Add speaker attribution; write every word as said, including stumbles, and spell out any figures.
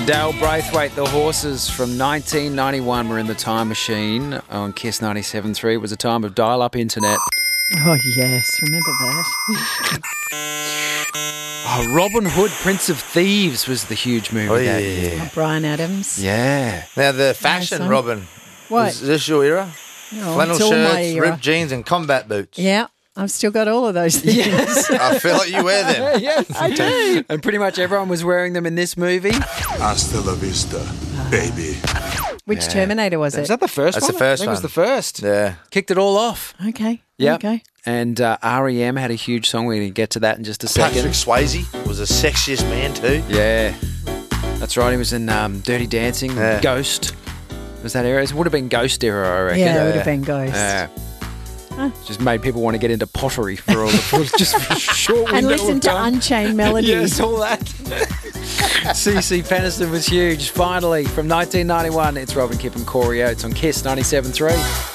Speaker 1: Dale Braithwaite, The Horses from nineteen ninety-one. We're in the time machine on Kiss ninety-seven point three. It was a time of dial-up internet.
Speaker 2: Oh, yes. Remember that.
Speaker 1: Oh, Robin Hood, Prince of Thieves was the huge movie
Speaker 3: Oh, yeah,
Speaker 1: that
Speaker 3: yeah,
Speaker 1: year.
Speaker 3: yeah.
Speaker 2: Oh, Brian Adams.
Speaker 1: Yeah.
Speaker 3: Now, the fashion,
Speaker 2: son.
Speaker 3: Robin.
Speaker 2: What?
Speaker 3: Is this your era?
Speaker 2: Oh,
Speaker 3: Flannel
Speaker 2: it's all my
Speaker 3: shirts,
Speaker 2: era.
Speaker 3: ripped jeans, and combat boots.
Speaker 2: Yeah, I've still got all of those things.
Speaker 1: Yes.
Speaker 3: I feel like you wear them.
Speaker 1: Yes.
Speaker 2: I do.
Speaker 1: And pretty much everyone was wearing them in this movie.
Speaker 4: Hasta la vista, baby.
Speaker 2: Which Terminator was it?
Speaker 1: Was that the first
Speaker 3: That's
Speaker 1: one?
Speaker 3: the first
Speaker 1: I think it was
Speaker 3: one.
Speaker 1: the first.
Speaker 3: Yeah.
Speaker 1: Kicked it all off.
Speaker 2: Okay.
Speaker 1: Yeah.
Speaker 2: Okay.
Speaker 1: And uh, R E M had a huge song. We're going to get to that in just a second.
Speaker 3: Patrick Swayze was the sexiest man too.
Speaker 1: Yeah. That's right. He was in um, Dirty Dancing,
Speaker 3: Yeah.
Speaker 1: Ghost. Was that era? It would have been Ghost era, I reckon.
Speaker 2: Yeah, it would have been Ghost.
Speaker 1: Yeah. Just made people want to get into pottery for all the for just for a short
Speaker 2: And
Speaker 1: window
Speaker 2: listen
Speaker 1: of
Speaker 2: to
Speaker 1: time.
Speaker 2: Unchained Melody.
Speaker 1: Yes, all that. C C Peniston was huge. Finally, from nineteen ninety-one, it's Robin Kipp and Corey Oates on Kiss ninety-seven point three.